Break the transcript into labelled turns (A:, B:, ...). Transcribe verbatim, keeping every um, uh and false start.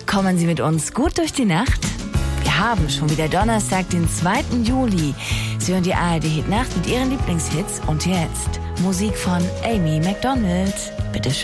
A: kommen Sie mit uns gut durch die Nacht? Wir haben schon wieder Donnerstag, den zweiten Juli. Sie hören die A R D Hit Nacht mit Ihren Lieblingshits und jetzt Musik von Amy Macdonald. Bitte schön.